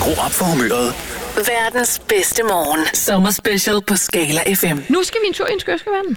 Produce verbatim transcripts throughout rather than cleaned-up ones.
Skru op for humøret. Verdens bedste morgen. Sommer special på Scala F M. Nu skal vi en tur i en skørskeverden.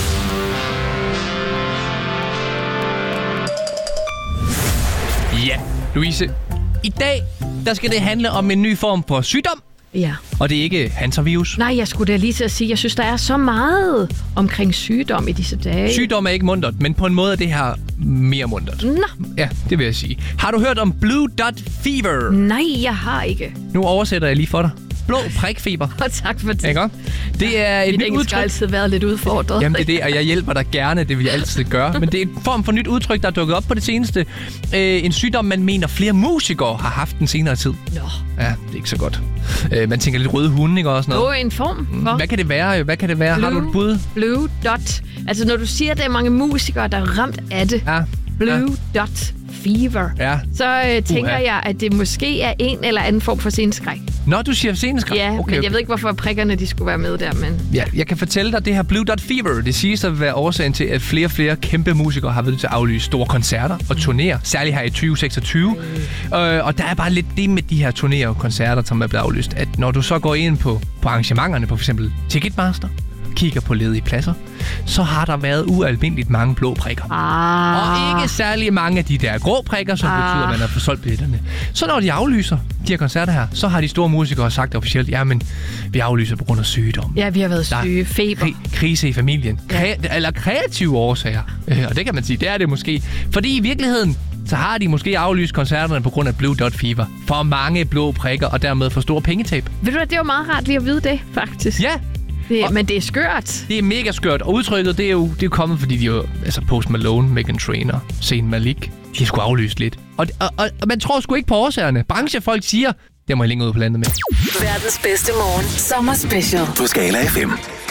Ja, Louise. I dag, der skal det handle om en ny form for sygdom. Ja. Og det er ikke hantavirus. Nej, jeg skulle da lige til at sige, jeg synes, der er så meget omkring sygdom i disse dage. Sygdom er ikke muntert, men på en måde er det her mere muntert. Nå. Ja, det vil jeg sige. Har du hørt om Blue Dot Fever? Nej, jeg har ikke. Nu oversætter jeg lige for dig. Blå prikfeber. Og tak for det. Ikke? Det er et Mit nyt engelsk udtryk. har altid været lidt udfordret. Jamen det er det, og jeg hjælper dig gerne, det vil jeg altid gøre. Men det er en form for nyt udtryk, der er dukket op på det seneste. Øh, en sygdom, man mener flere musikere har haft den senere tid. Nå. Ja, det er ikke så godt. Øh, man tænker lidt røde hunde, ikke også? Noget. Nå, en form for... Hvad kan det være? Hvad kan det være? Blue, har du et bud? Blue Dot. Altså, når du siger, at der er mange musikere, der er ramt af det. Ja. Blue ja. Dot Fever. Ja. Så øh, tænker Uha. jeg, at det måske er en eller anden form for sceneskræk. Nå, du siger sceneskræk? Ja, okay, men okay. jeg ved ikke, hvorfor prikkerne de skulle være med der, men... Ja, jeg kan fortælle dig, at det her Blue Dot Fever, det siges at være årsagen til, at flere og flere kæmpe musikere har været til at aflyse store koncerter og turnéer, særligt her i tyve seksogtyve. Mm. Øh, og der er bare lidt det med de her turnéer og koncerter, som er blevet aflyst, at når du så går ind på, på arrangementerne, på for eksempel Ticketmaster, kigger på ledige pladser, så har der været ualmindeligt mange blå prikker. Ah. Og ikke særlig mange af de der grå prikker, som ah. betyder, at man har fået solgt billetterne. Så når de aflyser de her koncerter her, så har de store musikere sagt officielt, jamen, vi aflyser på grund af sygdom. Ja, vi har været syge, feber. Kri- krise i familien. Kre- eller kreative årsager. Øh, og det kan man sige, det er det måske. Fordi i virkeligheden, så har de måske aflyst koncerterne på grund af Blue Dot Fever. For mange blå prikker, og dermed for store pengetab. Ved du hvad, det var meget rart lige at vide det, faktisk. Ja. Det, Og- men det er skørt. Det er mega skørt, og udtrykket, det er jo, det er jo kommet, fordi de jo, altså Post Malone, Meghan Trainor, Zayn Malik, de har sgu aflyst lidt. Og, og, og, og man tror sgu ikke på årsagerne. Branchefolk siger, det må jeg længere ud på landet med. Verdens bedste morgen. Sommer special. På Scala F M.